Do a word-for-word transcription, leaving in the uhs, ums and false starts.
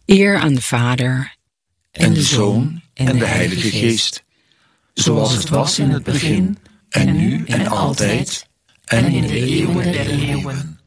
Eer aan de Vader en de Zoon en de Heilige Geest, zoals het was in het begin, en nu en altijd, en in de eeuwen der eeuwen.